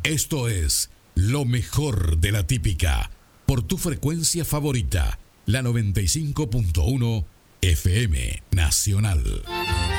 Esto es lo mejor de la típica por tu frecuencia favorita, la 95.1 FM Nacional.